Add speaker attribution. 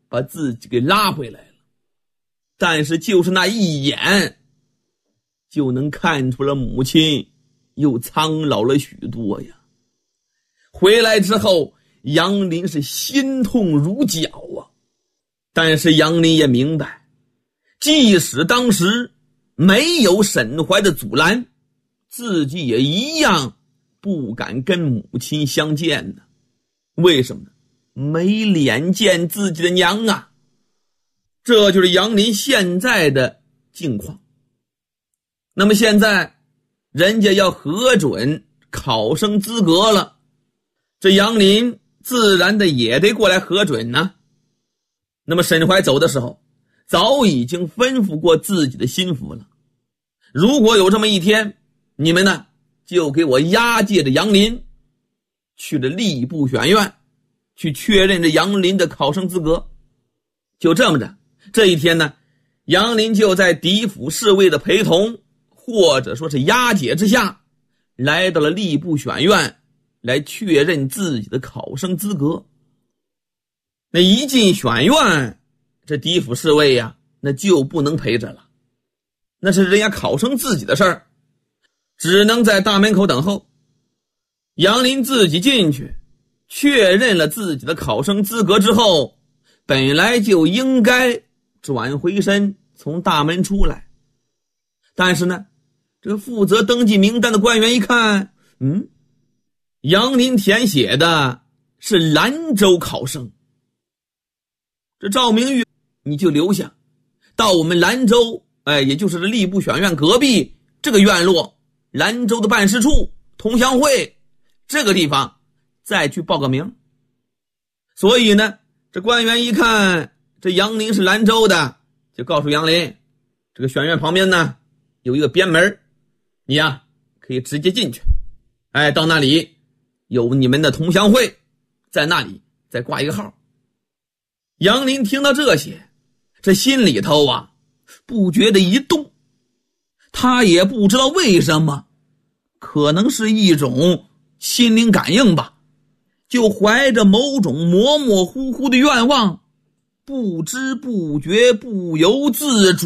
Speaker 1: 把自己给拉回来了。但是就是那一眼，就能看出了母亲又苍老了许多呀。回来之后，杨林是心痛如绞啊。但是杨林也明白，即使当时没有沈怀的阻拦，自己也一样不敢跟母亲相见呢。为什么呢？没脸见自己的娘啊。这就是杨林现在的境况。那么现在人家要核准考生资格了，这杨林自然的也得过来核准呢。那么沈怀走的时候早已经吩咐过自己的心腹了，如果有这么一天，你们呢就给我押解着杨林去了吏部选院，去确认这杨林的考生资格。就这么着，这一天呢，杨林就在嫡府侍卫的陪同或者说是押解之下，来到了吏部选院来确认自己的考生资格。那一进选院，这嫡府侍卫呀，那就不能陪着了，那是人家考生自己的事儿，只能在大门口等候。杨林自己进去确认了自己的考生资格之后，本来就应该转回身从大门出来。但是呢，这个负责登记名单的官员一看，杨林填写的是兰州考生，这赵明玉你就留下，到我们兰州，也就是这吏部选院隔壁这个院落，兰州的办事处同乡会这个地方再去报个名。所以呢，这官员一看这杨林是兰州的，就告诉杨林，这个选院旁边呢有一个边门，你呀可以直接进去，到那里有你们的同乡会，在那里再挂一个号。杨林听到这些，这心里头啊不觉得一动，他也不知道为什么，可能是一种心灵感应吧，就怀着某种模模糊糊的愿望，不知不觉不由自主